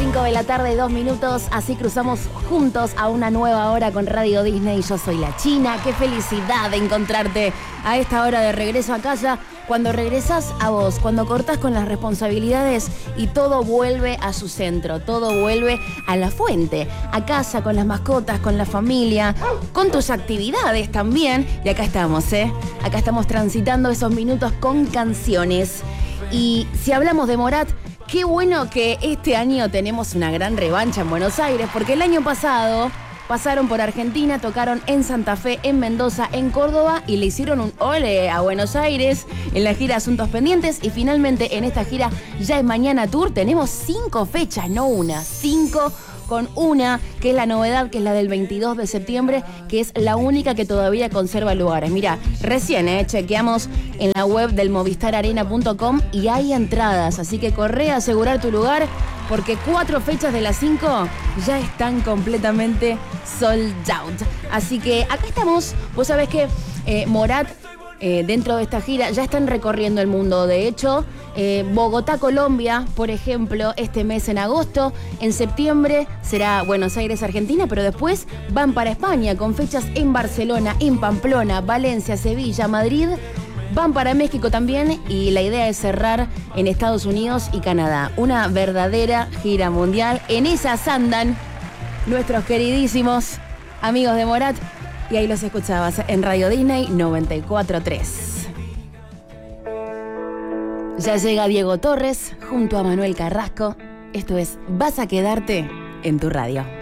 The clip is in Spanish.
5 de la tarde, 2 minutos. Así cruzamos juntos a una nueva hora con Radio Disney. Yo soy la China. Qué felicidad de encontrarte a esta hora de regreso a casa. Cuando regresas a vos, cuando cortás con las responsabilidades y todo vuelve a su centro, todo vuelve a la fuente, a casa, con las mascotas, con la familia, con tus actividades también. Y acá estamos, acá estamos transitando esos minutos con canciones. Y si hablamos de Morat, qué bueno que este año tenemos una gran revancha en Buenos Aires, porque el año pasado pasaron por Argentina, tocaron en Santa Fe, en Mendoza, en Córdoba y le hicieron un ole a Buenos Aires en la gira Asuntos Pendientes. Y finalmente en esta gira Ya es Mañana Tour tenemos 5 fechas, no una, 5 con una, que es la novedad, que es la del 22 de septiembre, que es la única que todavía conserva lugares. Mira, recién chequeamos en la web del movistararena.com y hay entradas, así que corre a asegurar tu lugar, porque 4 fechas de las 5 ya están completamente sold out. Así que acá estamos. Vos sabés que Morat, dentro de esta gira, ya están recorriendo el mundo. De hecho, Bogotá, Colombia, por ejemplo, este mes en agosto. En septiembre será Buenos Aires, Argentina, pero después van para España con fechas en Barcelona, en Pamplona, Valencia, Sevilla, Madrid. Van para México también y la idea es cerrar en Estados Unidos y Canadá. Una verdadera gira mundial. En esas andan nuestros queridísimos amigos de Morat. Y ahí los escuchabas en Radio Disney 94.3. Ya llega Diego Torres junto a Manuel Carrasco. Esto es Vas a quedarte en tu radio.